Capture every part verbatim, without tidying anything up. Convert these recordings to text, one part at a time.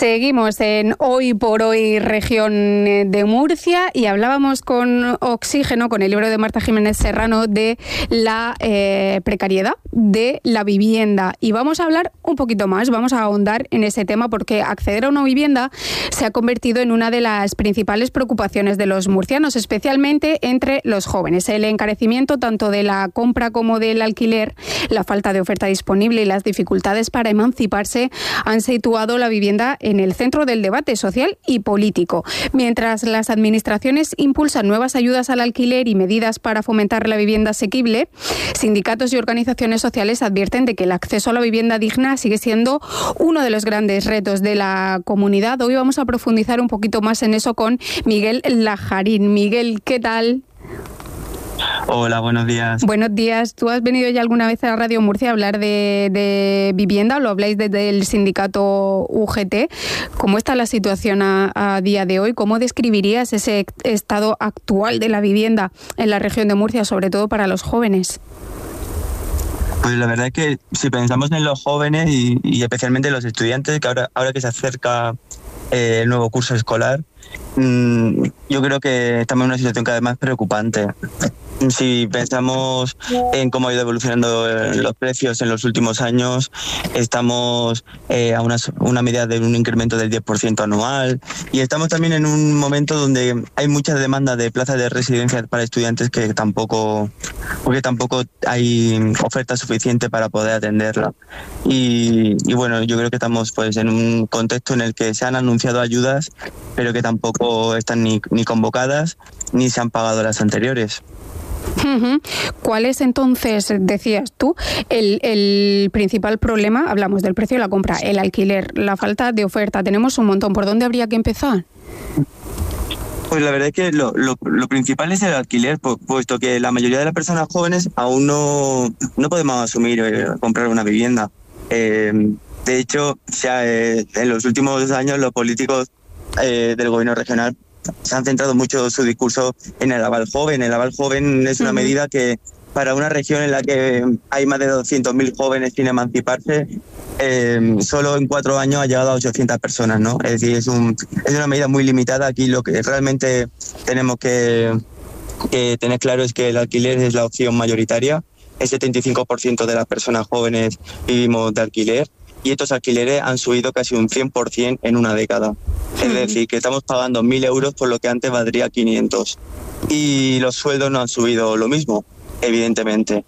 Seguimos en Hoy por Hoy Región de Murcia y hablábamos con Oxígeno, con el libro de Marta Jiménez Serrano, de la eh, precariedad de la vivienda. Y vamos a hablar un poquito más, vamos a ahondar en ese tema porque acceder a una vivienda se ha convertido en una de las principales preocupaciones de los murcianos, especialmente entre los jóvenes. El encarecimiento tanto de la compra como del alquiler, la falta de oferta disponible y las dificultades para emanciparse han situado la vivienda en el centro del debate social y político. Mientras las administraciones impulsan nuevas ayudas al alquiler y medidas para fomentar la vivienda asequible, sindicatos y organizaciones sociales advierten de que el acceso a la vivienda digna sigue siendo uno de los grandes retos de la comunidad. Hoy vamos a profundizar un poquito más en eso con Miguel Lajarín. Miguel, ¿qué tal? Hola, buenos días. Buenos días. ¿Tú has venido ya alguna vez a Radio Murcia a hablar de, de vivienda? ¿Lo habláis desde el sindicato U G T? ¿Cómo está la situación a, a día de hoy? ¿Cómo describirías ese estado actual de la vivienda en la región de Murcia, sobre todo para los jóvenes? Pues la verdad es que si pensamos en los jóvenes y, y especialmente los estudiantes, que ahora, ahora que se acerca eh, el nuevo curso escolar, mmm, yo creo que estamos en una situación cada vez más preocupante. Si pensamos en cómo ha ido evolucionando los precios en los últimos años, estamos eh, a una, una medida de un incremento del diez por ciento anual y estamos también en un momento donde hay mucha demanda de plazas de residencia para estudiantes que tampoco, porque tampoco hay oferta suficiente para poder atenderla. Y, y bueno, yo creo que estamos pues en un contexto en el que se han anunciado ayudas, pero que tampoco están ni, ni convocadas ni se han pagado las anteriores. ¿Cuál es entonces, decías tú, el, el principal problema? Hablamos del precio de la compra, el alquiler, la falta de oferta. Tenemos un montón. ¿Por dónde habría que empezar? Pues la verdad es que lo, lo, lo principal es el alquiler, puesto que la mayoría de las personas jóvenes aún no, no podemos asumir eh, comprar una vivienda. Eh, de hecho, o sea, eh, en los últimos años los políticos eh, del gobierno regional se han centrado mucho su discurso en el aval joven. El aval joven es una uh-huh. medida que para una región en la que hay más de doscientos mil jóvenes sin emanciparse, eh, solo en cuatro años ha llegado a ochocientas personas, ¿no? Es decir, es, un, es una medida muy limitada. Aquí lo que realmente tenemos que, que tener claro es que el alquiler es la opción mayoritaria. El setenta y cinco por ciento de las personas jóvenes vivimos de alquiler. Y estos alquileres han subido casi un cien por ciento en una década. Es decir, que estamos pagando mil euros por lo que antes valdría quinientos. Y los sueldos no han subido lo mismo, evidentemente.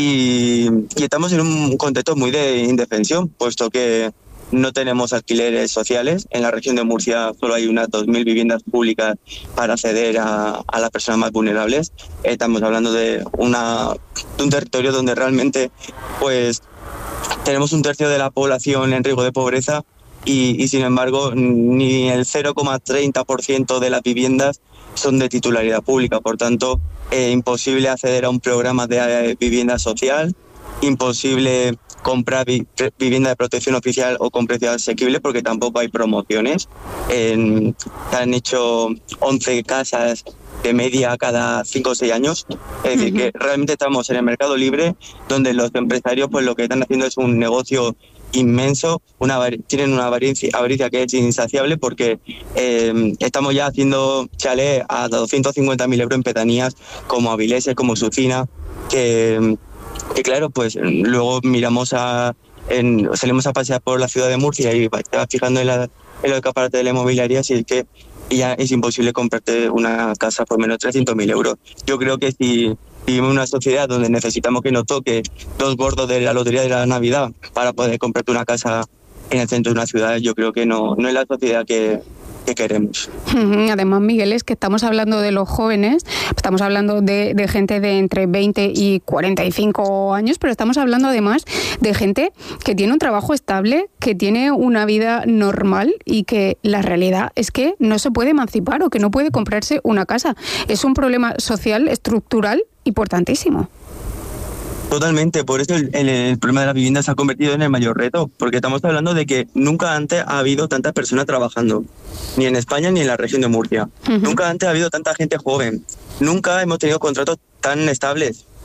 Y, y estamos en un contexto muy de indefensión, puesto que no tenemos alquileres sociales. En la región de Murcia solo hay unas dos mil viviendas públicas para acceder a, a las personas más vulnerables. Estamos hablando de, una, de un territorio donde realmente pues tenemos un tercio de la población en riesgo de pobreza y, y sin embargo ni el cero coma treinta por ciento de las viviendas son de titularidad pública. Por tanto, es imposible acceder a un programa de vivienda social, imposible comprar vi, vivienda de protección oficial o con precio asequible porque tampoco hay promociones. En, se han hecho once casas de media cada cinco o seis años. Es decir, uh-huh. que realmente estamos en el mercado libre donde los empresarios pues lo que están haciendo es un negocio inmenso, una tienen una avaricia, avaricia que es insaciable porque eh, estamos ya haciendo chalés a doscientos cincuenta mil euros en pedanías como Avilés, como Sucina, que, que claro, pues luego miramos a en, salimos a pasear por la ciudad de Murcia y vas fijando en, la, en los escaparates de la inmobiliaria si es que ya es imposible comprarte una casa por menos de trescientos mil euros. Yo creo que si vivimos en una sociedad donde necesitamos que nos toque dos gordos de la lotería de la Navidad para poder comprarte una casa en el centro de una ciudad, yo creo que no, no es la sociedad que, que queremos. Además, Miguel, es que estamos hablando de los jóvenes, estamos hablando de, de gente de entre veinte y cuarenta y cinco años, pero estamos hablando además de gente que tiene un trabajo estable, que tiene una vida normal y que la realidad es que no se puede emancipar o que no puede comprarse una casa. Es un problema social, estructural, importantísimo. Totalmente, por eso el, el, el problema de la vivienda se ha convertido en el mayor reto, porque estamos hablando de que nunca antes ha habido tantas personas trabajando, ni en España ni en la región de Murcia. Uh-huh. Nunca antes ha habido tanta gente joven, nunca hemos tenido contratos tan estables.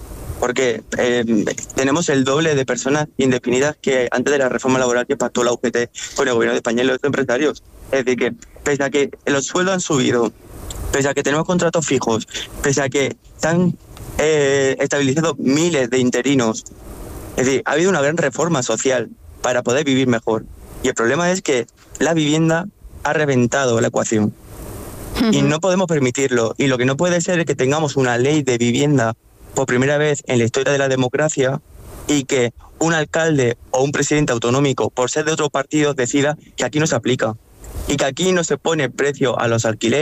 porque eh, tenemos el doble de personas indefinidas que antes de la reforma laboral que pactó la U G T con el gobierno de España y los empresarios. Es decir, que pese a que los sueldos han subido, pese a que tenemos contratos fijos, pese a que están eh, estabilizado miles de interinos, es decir, ha habido una gran reforma social para poder vivir mejor. Y el problema es que la vivienda ha reventado la ecuación. Uh-huh. Y no podemos permitirlo. Y lo que no puede ser es que tengamos una ley de vivienda por primera vez en la historia de la democracia y que un alcalde o un presidente autonómico, por ser de otro partido, decida que aquí no se aplica y que aquí no se pone precio a los alquileres.